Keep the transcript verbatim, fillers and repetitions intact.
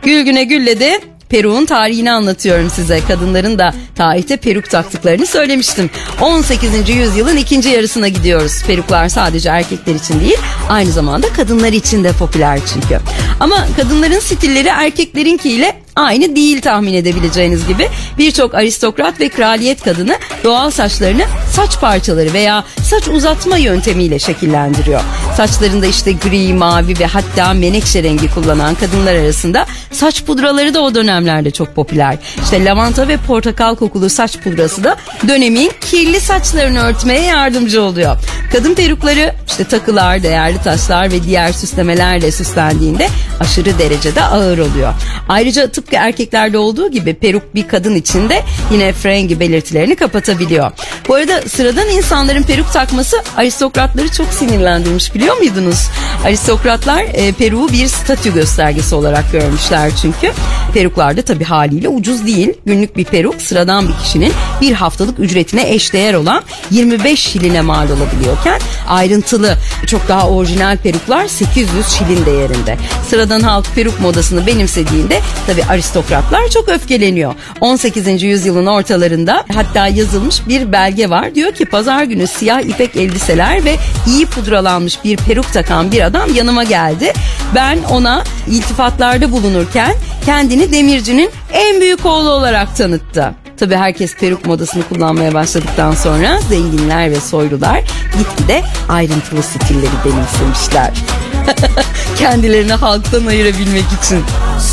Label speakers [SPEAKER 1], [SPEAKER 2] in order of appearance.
[SPEAKER 1] Gül güne gülle de peruk'un tarihini anlatıyorum size. Kadınların da tarihte peruk taktıklarını söylemiştim. on sekizinci yüzyılın ikinci yarısına gidiyoruz. Peruklar sadece erkekler için değil, aynı zamanda kadınlar için de popüler çünkü. Ama kadınların stilleri erkeklerinkiyle aynı değil tahmin edebileceğiniz gibi. Birçok aristokrat ve kraliyet kadını doğal saçlarını saç parçaları veya saç uzatma yöntemiyle şekillendiriyor. Saçlarında işte gri, mavi ve hatta menekşe rengi kullanan kadınlar arasında saç pudraları da o dönemlerde çok popüler. İşte lavanta ve portakal kokulu saç pudrası da dönemin kirli saçlarını örtmeye yardımcı oluyor. Kadın perukları işte takılar, değerli taşlar ve diğer süslemelerle süslendiğinde aşırı derecede ağır oluyor. Ayrıca tıpkı erkeklerde olduğu gibi peruk bir kadın için de yine frengi belirtilerini kapatabiliyor. Bu arada sıradan insanların peruk takması aristokratları çok sinirlendirmiş, biliyor muydunuz? Aristokratlar e, peruğu bir statü göstergesi olarak görmüşler çünkü. Peruklar da tabii haliyle ucuz değil. Günlük bir peruk sıradan bir kişinin bir haftalık ücretine eşdeğer olan yirmi beş şiline mal olabiliyorken ayrıntılı, çok daha orijinal peruklar sekiz yüz şilin değerinde. Sıradan halk peruk modasını benimsediğinde tabii aristokratlar çok öfkeleniyor. on sekizinci yüzyılın ortalarında hatta yazılmış bir belge var. Diyor ki pazar günü siyah ipek elbiseler ve iyi pudralanmış bir peruk takan bir adam yanıma geldi. Ben ona iltifatlarda bulunurken kendini demircinin en büyük oğlu olarak tanıttı. Tabii herkes peruk modasını kullanmaya başladıktan sonra zenginler ve soylular gitgide ayrıntılı stilleri benimsemişler. Kendilerini halktan ayırabilmek için.